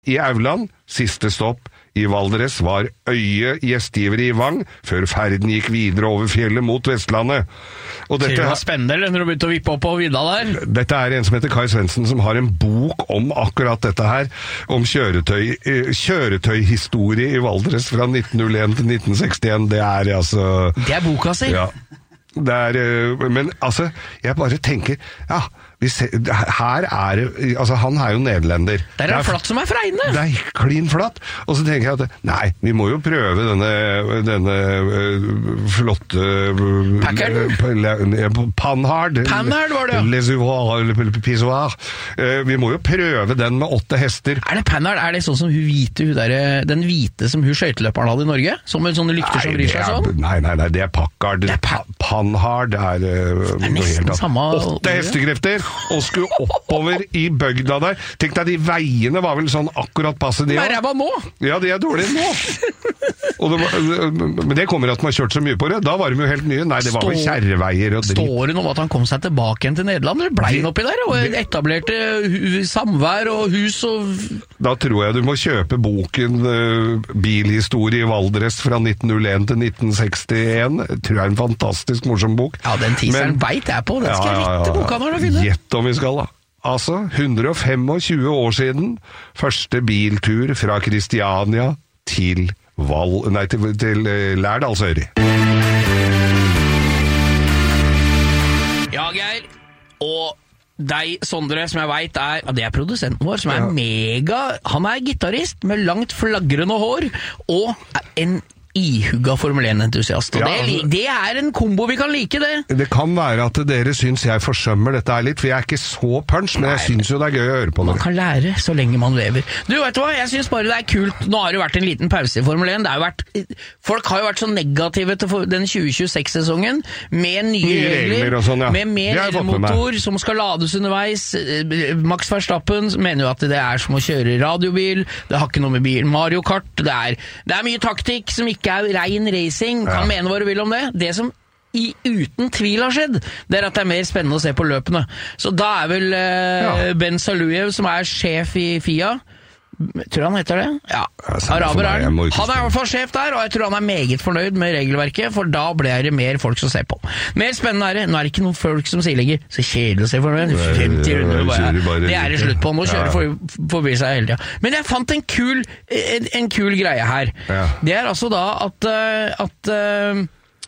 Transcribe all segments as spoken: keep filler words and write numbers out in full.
I Auland, siste stopp I Valdres, var Øye gjestgiver I Vang, før ferden gikk videre over fjellet mot Vestlandet. Og dette, det var spennende, eller når du begynte å vippe opp på vidda der? Dette er en som heter Kai Svendsen, som har en bok om akkurat dette her, om kjøretøy, kjøretøyhistorie I Valdres fra nitten null en til nitten sekstien. Det er altså... Det er boka si? Ja. Det er, men altså, jeg bare tenker, ja, vi ser, her er det, altså han er jo nederlender. Det er en flatt som er fregne. Det er klin flatt. Og så tenker jeg at, nei, vi må jo prøve denne, denne uh, flotte... Uh, Panhard. Panhard var det, ja. Les Uvoirs, le Pissoir. Uh, vi må jo prøve den med åtte hester. Er det Panhard? Er det sånn som hun hvite, hun der, den hvite som hun skøyteløperen hadde I Norge? Som en sånne lykter nei, som vrir seg sånn? Nei, nei, nei, det er Packard. Det er pa Panhard er, uh, det er nesten samme... Åtte hestekrefter! Og skulle oppover I bøgda der. Tenk deg, de veiene var vel sånn akkurat passe de. Men jeg var nå. Ja, de er dårlige nå. Og det var, men det kommer at man har kjørt så mye på det. Da var de jo helt nye. Nei, det var vel kjerreveier og dritt. Står det noe om at han kom seg tilbake igjen til Nederland? Eller ble han oppi der? Og etablerte samvær og hus og... Da tror jeg du må kjøpe boken uh, Bilhistorie I Valdres fra nitten null en til nitten sekstien. Tror jeg er en fantastisk morsom bok. Ja, den teaseren vet jeg på. Den skal jeg rette boka når du finner. Gjett om vi skal da. Altså, hundre og tjuefem år siden, første biltur fra Kristiania til Val, nei, til, til Lærdalsøri. Ja, Geir, og deg, Sondre, som jeg vet er, det er produsenten vår, som er ja. mega, han er gitarist med langt flagrende hår, og en ihugga Formel en-entusiast. Og ja, det, det er en kombo vi kan like, det. Det kan være at dere syns jeg forsømmer dette her litt, for jeg er ikke så punch, men Nei, jeg syns jo det er gøy å høre på det. Man kan lære så lenge man lever. Du, vet du hva? Jeg syns bare det er kult. Nå har det vært en liten pause I Formel en. Det har jo vært, folk har jo vært så negative til den tjue tjueseks-sesongen, med nye, nye regler, regler sånn, ja. med mer elmotor som skal lades underveis. Max Verstappen mener jo at det er som å kjøre radiobil, det har ikke noe med bil, Mario Kart, det er, det er mye taktikk som ikke ikke er ren racing, kan ja. mene hva du vil om det. Det som I uten tvil har skjedd, det er at det er mer spennende å se på løpene. Så da er vel eh, ja. Ben Saluyev, som er sjef I F I A, tror han heter det? Ja, Araber er han. Han er I hvert fall sjef der, og jeg tror han er meget fornøyd med regelverket, for da blir det mer folk som ser på. Mer spennende er det, nå er det ikke noen folk som sier ligger, så kjedelig å se for meg, femti runder bare, det er det slutt på, nå kjører for, forbi seg hele tiden. Men jeg fant en kul, en, en kul greie her. Ja. Det er altså da at, at uh,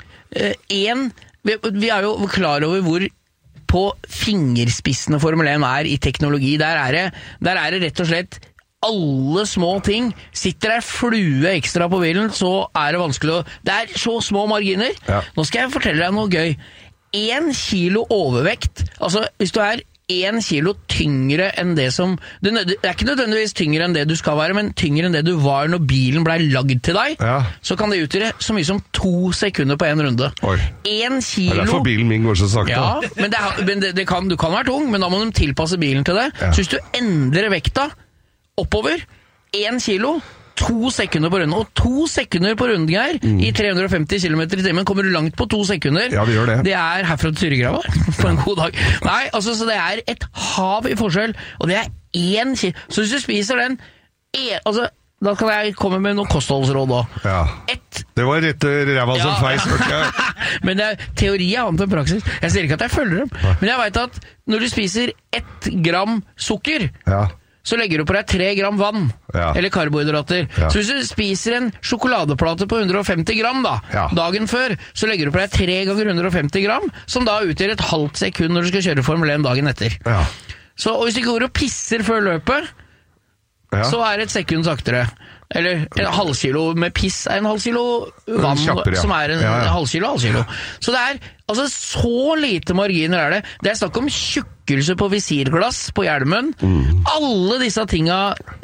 en, vi, vi er jo klar over hvor på fingerspissene Formel en er I teknologi, der er det, der er det rett og slett alle små ting. Sitter der flue ekstra på bilen, så er det vanskelig å... Det er så små marginer. Ja. Nå skal jeg fortelle deg noe gøy. En kilo overvekt, altså hvis du er en kilo tyngre enn det som... Det er ikke nødvendigvis tyngre enn det du skal være, men tyngre enn det du var når bilen ble lagd til deg, ja. Så kan det utgjøre så mye som to sekunder på en runde. Oi. En kilo... Det er derfor bilen min går så sakte. Ja, men, det er, men det, det kan, du kan være tung, men da må du tilpasse bilen til det. Ja. Så hvis du endrer vekta oppover, én kilo, to sekunder på runden, og to sekunder på runden, Geir, mm. I tre hundre og femti kilometer I timen, kommer du langt på to sekunder. Ja, det gjør det. Det er herfra til Tyregrava, på en god dag. Nei, altså, så det er et hav I forskjell, og det er én kilo. Så hvis du spiser den, en, altså, da kan jeg komme med noen kostholdsråd da. Ja, Et, det var rett ræva som ja. feis. Men det er teori er annet enn praksis. Jeg sier ikke at jeg følger dem, ja. Men jeg vet at når du spiser ett gram sukker, ja. Så legger du på deg tre gram vann, ja. Eller karbohydrater. Ja. Så hvis du spiser en sjokoladeplate på hundre og femti gram da, ja. Dagen før, så legger du på deg tre ganger hundre og femti gram, som da utgjør et halvt sekund når du skal kjøre Formel en dagen etter. Ja. Så og hvis du ikke går og pisser før løpet, ja. Så er det et sekund saktere. Eller en halv kilo med piss er en halv kilo vann, kjapper, ja. Som er en, ja, ja. en halv kilo, halv kilo. Så det er, altså så lite marginer er det. Det er snakk om tjukkelse på visirglass på hjelmen. Mm. Alle disse tinga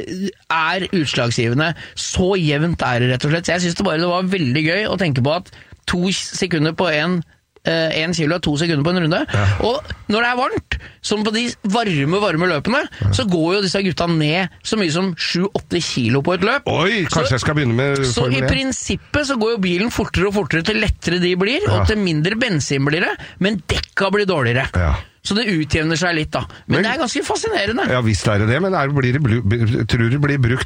er utslagsgivende. Så jevnt er det rett og slett. Så jeg synes det bare det var veldig gøy å tenke på at to sekunder på en Uh, en kilo og to sekunder på en runde, ja. Og når det er varmt, som på de varme, varme løpene, ja. Så går jo disse gutta ned så mye som sju åtte kilo på et løp. Oi, kanskje så, jeg skal begynne med så i prinsippet så går jo bilen fortere og fortere til lettere de blir, ja. Og til mindre bensin blir det, men dekka blir dårligere. Ja. Så det utjevner seg litt da. Men, men det er ganske fascinerende. Ja, visst er det det, men er, blir det, tror du det blir brukt